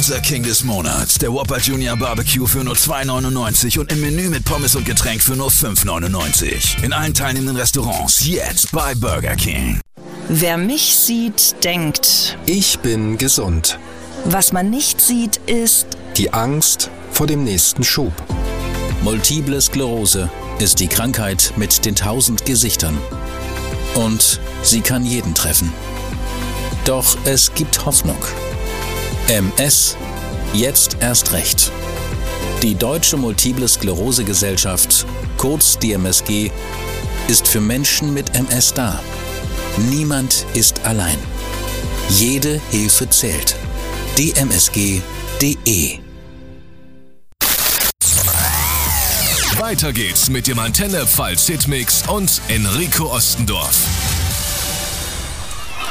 Unser King des Monats, der Whopper Junior Barbecue für nur 2,99 und im Menü mit Pommes und Getränk für nur 5,99. In allen teilnehmenden Restaurants jetzt bei Burger King. Wer mich sieht, denkt: Ich bin gesund. Was man nicht sieht, ist Die Angst vor dem nächsten Schub. Multiple Sklerose ist die Krankheit mit den 1000 Gesichtern. Und sie kann jeden treffen. Doch es gibt Hoffnung. MS, jetzt erst recht. Die Deutsche Multiple Sklerose Gesellschaft, kurz DMSG, ist für Menschen mit MS da. Niemand ist allein. Jede Hilfe zählt. dmsg.de. Weiter geht's mit dem Antenne Pfalz Hitmix und Enrico Ostendorf.